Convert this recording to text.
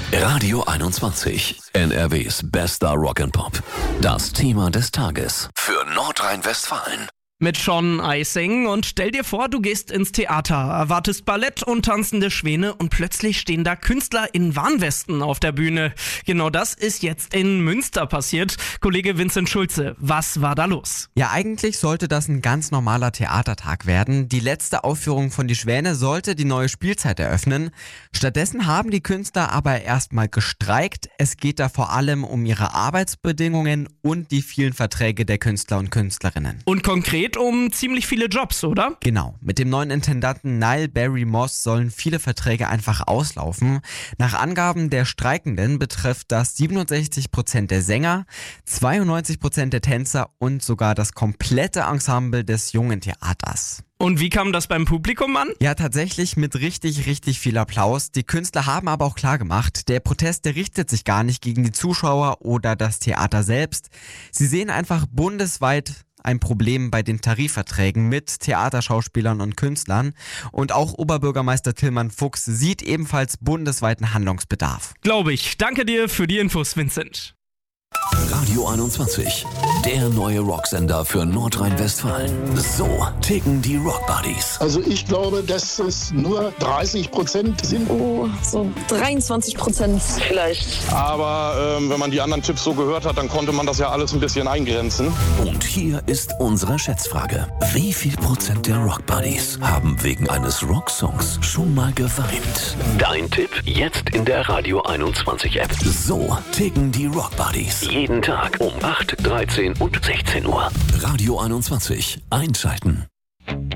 Radio 21, NRWs bester Rock'n'Pop. Das Thema des Tages für Nordrhein-Westfalen. Mit Sean Ising und stell dir vor, du gehst ins Theater, erwartest Ballett und tanzende Schwäne und plötzlich stehen da Künstler in Warnwesten auf der Bühne. Genau das ist jetzt in Münster passiert. Kollege Vincent Schulze, was war da los? Ja, eigentlich sollte das ein ganz normaler Theatertag werden. Die letzte Aufführung von Die Schwäne sollte die neue Spielzeit eröffnen. Stattdessen haben die Künstler aber erstmal gestreikt. Es geht da vor allem um ihre Arbeitsbedingungen und die vielen Verträge der Künstler und Künstlerinnen. Und konkret um ziemlich viele Jobs, oder? Genau, mit dem neuen Intendanten Niall Barry Moss sollen viele Verträge einfach auslaufen. Nach Angaben der Streikenden betrifft das 67% der Sänger, 92% der Tänzer und sogar das komplette Ensemble des Jungen Theaters. Und wie kam das beim Publikum an? Ja, tatsächlich mit richtig viel Applaus. Die Künstler haben aber auch klar gemacht, der Protest, der richtet sich gar nicht gegen die Zuschauer oder das Theater selbst. Sie sehen einfach bundesweit ein Problem bei den Tarifverträgen mit Theaterschauspielern und Künstlern. Und auch Oberbürgermeister Tillmann Fuchs sieht ebenfalls bundesweiten Handlungsbedarf. Glaube ich. Danke dir für die Infos, Vincent. Radio 21, der neue Rocksender für Nordrhein-Westfalen. So ticken die Rock Buddies. Also ich glaube, dass es nur 30% sind. Oh, so 23% vielleicht. Aber wenn man die anderen Tipps so gehört hat, dann konnte man das ja alles ein bisschen eingrenzen. Und hier ist unsere Schätzfrage. Wie viel Prozent der Rock Buddies haben wegen eines Rocksongs schon mal geweint? Dein Tipp jetzt in der Radio 21 App. So ticken die Rock Buddies. Jeden Tag um 8, 13 und 16 Uhr. Radio 21, einschalten.